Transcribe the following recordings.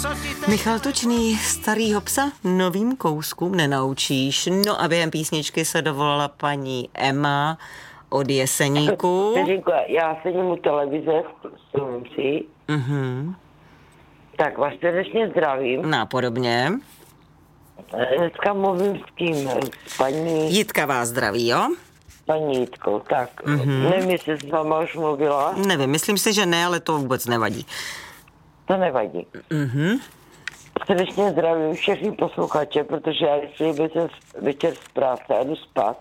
Michal Tučný, starýho psa novým kouskům nenaučíš. No a během písničky se dovolala paní Emma od Jeseníku. Já sedím u televize v Strunci. Tak vás srdečně zdravím. Nápodobně. Dneska mluvím s tím, s paní... Jitka vás zdraví, jo? Paní Jitkou, tak. Nevím, jestli s váma už mluvila. Nevím, myslím si, že ne, ale to vůbec nevadí. To nevadí. Srdečně zdravím všechny posluchače, protože já když večer z práce a jdu spát,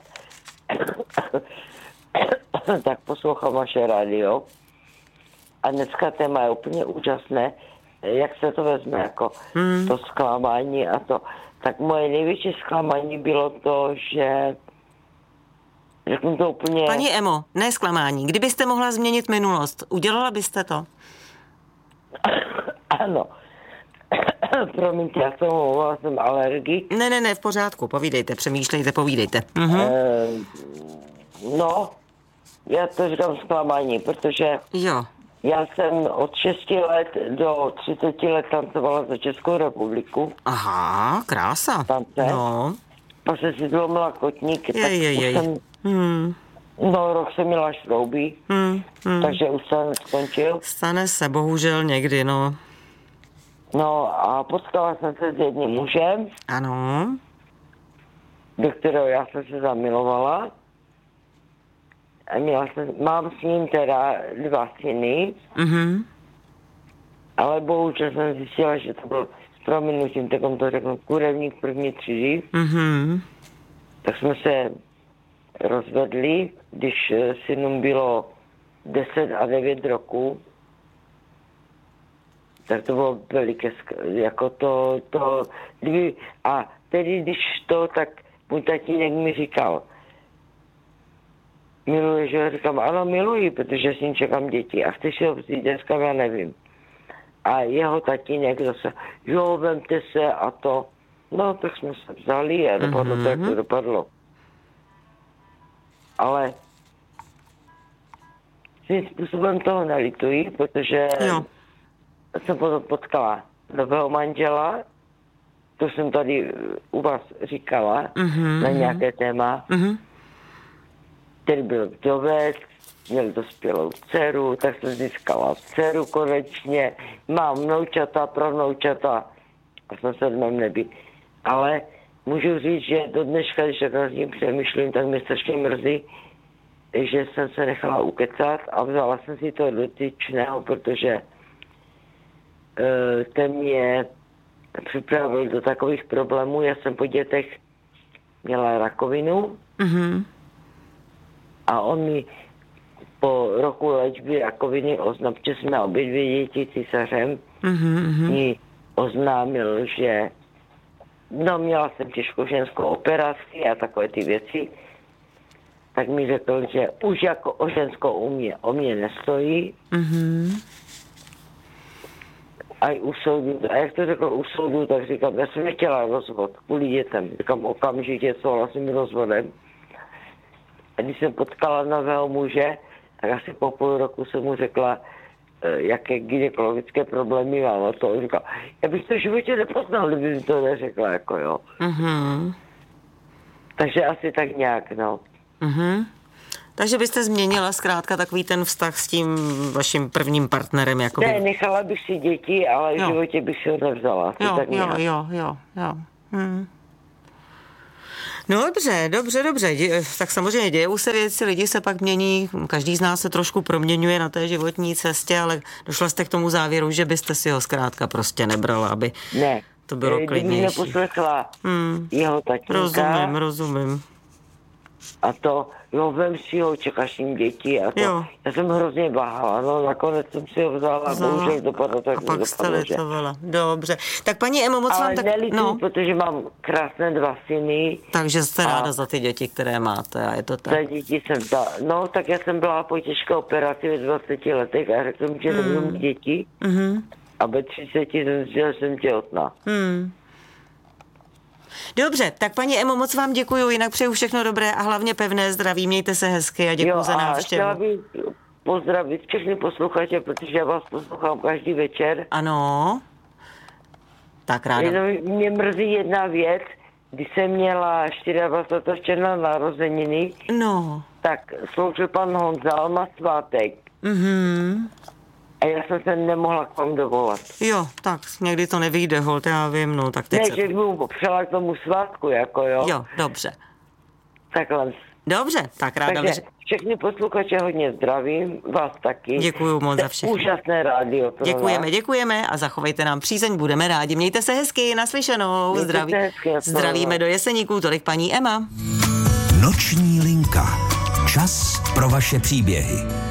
tak poslouchám vaše rádio. A dneska téma je úplně úžasné, jak se to vezme, jako to zklamání a to. Tak moje největší zklamání bylo to, že řeknu to úplně... Paní Emo, ne zklamání. Kdybyste mohla změnit minulost, udělala byste to? Ano. Promiňte, já jsem alergik. Ne, v pořádku, povídejte, přemýšlejte, povídejte. No, já to říkám zklamání, protože jo. Já jsem od 6 let do 30 let tancovala za Českou republiku. Aha, krása. Tance. No. Pak jsem si zlomila kotník. Rok jsem měla šrouby, takže už jsem skončil. Stane se, bohužel někdy, no. No a potkala jsem se s jedním mužem. Ano. Do kterého já jsem se zamilovala. A mám s ním teda 2 syny. Ale bohužel jsem zjistila, že to byl s prominutím, tak to řeknu, kurevník první třídy. Tak jsme se rozvedli, když synům bylo 10 a 9 roků. Tak to bylo veliké, jako to a tedy když tak můj tatínek mi říkal, miluješ, že říkám, ano, miluji, protože s ním čekám děti a chceš ho vzít, dneska já nevím. A jeho tatínek zase, jo, vemte se a to, no, tak jsme se vzali a dopadlo to, jak to dopadlo. Ale svým způsobem toho nelituji, protože jsem potom potkala nového manžela, to jsem tady u vás říkala, na nějaké téma, který byl vdovec, měl dospělou dceru, tak jsem získala dceru konečně, mám vnoučata, pravnoučata a jsem se v mém nebi. Ale můžu říct, že do dneška, když tak nad tím přemýšlím, tak mě strašně mrzí, že jsem se nechala ukecat a vzala jsem si to dotyčného, protože ten mě připravil do takových problémů. Já jsem po dětech měla rakovinu a on mi po roku léčby rakoviny že jsme obě 2 děti císařem, mi oznámil, že měla jsem těžkou ženskou operaci a takové ty věci, tak mi řekl, že už jako o ženskou o mě nestojí. A u soudu, a jak to řekl u soudu, tak říkám, já jsem nechtěla rozvod kvůli dětem. Říkám, okamžitě souhlasím s rozvodem. A když jsem potkala nového muže, tak asi po půl roku jsem mu řekla, jaké gynekologické problémy mám. A to on říkal, já bych to v životě nepoznal, kdyby mi to neřekla, jako jo. Takže asi tak nějak, no. Takže byste změnila zkrátka takový ten vztah s tím vaším prvním partnerem, jakoby. Ne, nechala bych si děti, ale v životě bych si ho nevzala. Jo. No dobře. Tak samozřejmě dějou se věci, lidi se pak mění, každý z nás se trošku proměňuje na té životní cestě, ale došla jste k tomu závěru, že byste si ho zkrátka prostě nebrala, aby to bylo klidnější. Kdyby neposlechla jeho tatínka. Rozumím. A to, vem si ho, čekáš jim děti a to. Jo. Já jsem hrozně váhala, nakonec jsem si ho vzala a bohužel dopadlo tak. A pak jste litovala. Dobře. Tak paní Emo, moc vám tak... Ale nelituji, protože mám krásné 2 syny. Takže jste ráda za ty děti, které máte a je to tak. Za děti tak já jsem byla po těžké operaci ve 20 letech a řekl jsem, že nebudu mít děti. A ve 30 jsem těhotná. Dobře, tak paní Emo, moc vám děkuju, jinak přeju všechno dobré a hlavně pevné zdraví, mějte se hezky a děkuju za návštěvu. Chtěla bych pozdravit všechny posluchače, protože já vás poslouchám každý večer. Ano. Tak ráda. Jenom mě mrzí jedna věc, když jsem měla 24. června narozeniny, no. tak sloužil pan Honza, on má svátek. A já jsem se nemohla k vám dovolat. Jo, tak někdy to nevyjde, holt, já vím, no, tak teď ne, že bych mu přela k tomu svátku, jako jo. Jo, dobře. Takhle. Dobře, tak ráda. Takže všechny posluchače hodně zdravím, vás taky. Děkuju moc za všechno. Úžasné rádio. Děkujeme a zachovejte nám přízeň, budeme rádi. Mějte se hezky, naslyšenou. Zdravíme do Jeseníků, tolik paní Emma. Noční linka. Čas pro vaše příběhy.